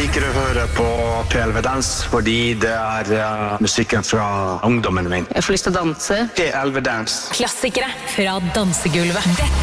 liker å høre på PLV Dans fordi det musikken fra ungdommen min. Jeg får lyst til å danse. PLV Dans. Klassikere fra dansegulvet. Dette